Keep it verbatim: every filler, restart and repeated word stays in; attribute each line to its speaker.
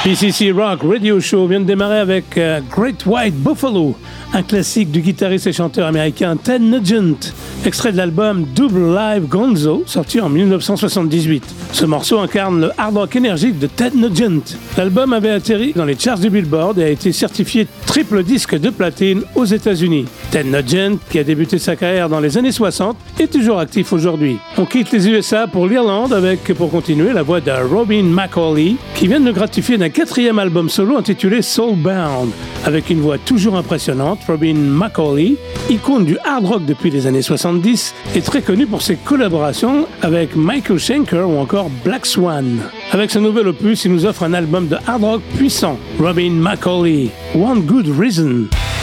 Speaker 1: P C C Rock Radio Show vient de démarrer avec euh, Great White Buffalo, un classique du guitariste et chanteur américain Ted Nugent, extrait de l'album Double Live Gonzo, sorti en dix-neuf cent soixante-dix-huit. Ce morceau incarne le hard rock énergique de Ted Nugent. L'album avait atterri dans les charts du Billboard et a été certifié triple disque de platine aux États-Unis. Ted Nugent, qui a débuté sa carrière dans les années soixante, est toujours actif aujourd'hui. On quitte les U S A pour l'Irlande avec, pour continuer, la voix de Robin McAuley, qui vient de gratifier d'un quatrième album solo intitulé Soulbound. Avec une voix toujours impressionnante, Robin McAuley, icône du hard rock depuis les années soixante-dix, est très connu pour ses collaborations avec Michael Schenker ou encore Black Swan. Avec ce nouvel opus, il nous offre un album de hard rock puissant. Robin McAuley, One Good Reason.